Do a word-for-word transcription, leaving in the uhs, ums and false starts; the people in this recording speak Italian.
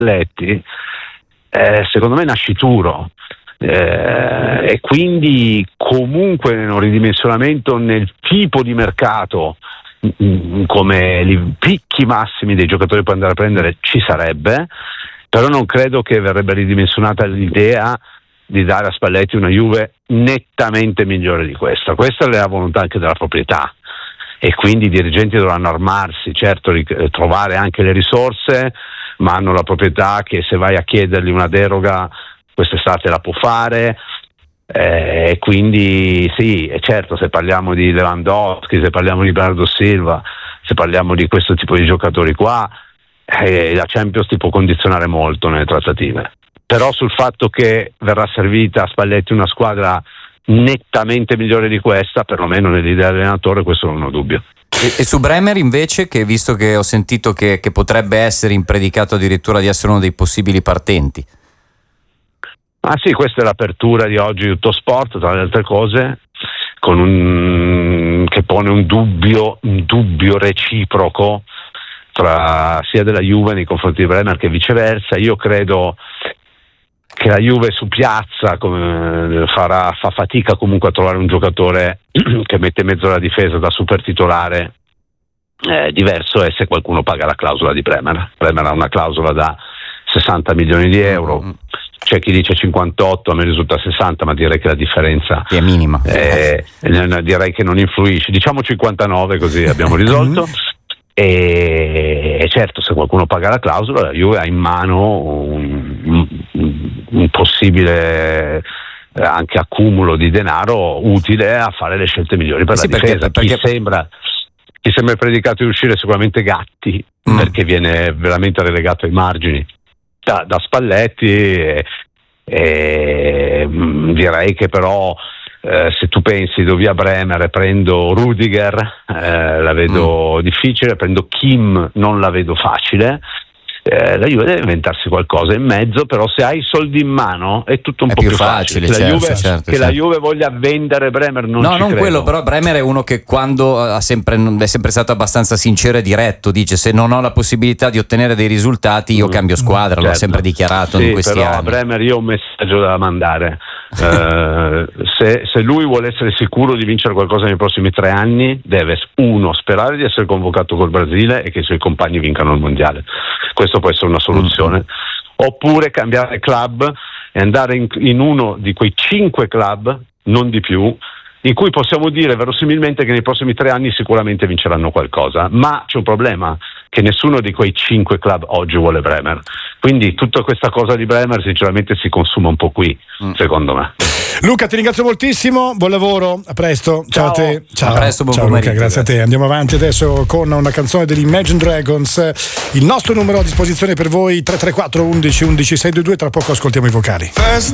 Spalletti, eh, secondo me è nascituro. Eh, e quindi comunque un ridimensionamento nel tipo di mercato, mh, come i picchi massimi dei giocatori puoi andare a prendere, ci sarebbe, però non credo che verrebbe ridimensionata l'idea di dare a Spalletti una Juve nettamente migliore di questa. Questa è la volontà anche della proprietà, e quindi i dirigenti dovranno armarsi, certo ric- trovare anche le risorse, ma hanno la proprietà che se vai a chiedergli una deroga quest'estate la può fare, e eh, quindi sì, è certo, se parliamo di Lewandowski, se parliamo di Bernardo Silva, se parliamo di questo tipo di giocatori qua, eh, la Champions ti può condizionare molto nelle trattative. Però sul fatto che verrà servita a Spalletti una squadra nettamente migliore di questa, perlomeno nell'idea dell'allenatore, questo non ho dubbio. E, e su Bremer invece, che visto che ho sentito che, che potrebbe essere impredicato addirittura di essere uno dei possibili partenti. Ah sì, questa è l'apertura di oggi di Tutto Sport, tra le altre cose, con un, che pone un dubbio, un dubbio reciproco tra sia della Juve nei confronti di Bremer che viceversa. Io credo che la Juve su piazza come, farà, fa fatica comunque a trovare un giocatore che mette in mezzo alla difesa da super titolare. Eh, diverso è se qualcuno paga la clausola di Bremer. Bremer ha una clausola da sessanta milioni di euro. Mm-hmm. C'è chi dice cinquantotto, a me risulta sessanta, ma direi che la differenza è minima. Eh, direi che non influisce. Diciamo cinquantanove, così abbiamo risolto. E, e certo, se qualcuno paga la clausola, la Juve ha in mano un, un, un possibile eh, anche accumulo di denaro utile a fare le scelte migliori per sì, la difesa. Perché, perché... Chi sembra chi sembra il predicato di uscire sicuramente Gatti, mm. perché viene veramente relegato ai margini da, da Spalletti, e, e direi che però eh, se tu pensi do via Bremer e prendo Rudiger, eh, la vedo mm. difficile, prendo Kim, non la vedo facile. Eh, la Juve deve inventarsi qualcosa in mezzo, però se hai i soldi in mano è tutto un è po' più più facile, facile. certo, che, la Juve, certo, che certo. la Juve voglia vendere Bremer non no ci non credo. quello, però Bremer è uno che quando ha sempre, è sempre stato abbastanza sincero e diretto, dice se non ho la possibilità di ottenere dei risultati io cambio squadra, mm, lo certo. ha sempre dichiarato sì, in questi però anni. A Bremer io ho un messaggio da mandare. uh, se, se lui vuole essere sicuro di vincere qualcosa nei prossimi tre anni deve, uno, sperare di essere convocato col Brasile e che i suoi compagni vincano il mondiale. Questo può essere una soluzione. Mm-hmm. Oppure cambiare club e andare in, in uno di quei cinque club, non di più, in cui possiamo dire verosimilmente che nei prossimi tre anni sicuramente vinceranno qualcosa, ma c'è un problema, che nessuno di quei cinque club oggi vuole Bremer, quindi tutta questa cosa di Bremer sinceramente si consuma un po' qui, mm. secondo me. Luca, ti ringrazio moltissimo, buon lavoro, a presto. Ciao, ciao a te. Ciao, a presto, buon ciao Luca, grazie a te. Andiamo avanti adesso con una canzone degli Imagine Dragons. Il nostro numero a disposizione per voi tre tre quattro undici undici sei due due, tra poco ascoltiamo i vocali. First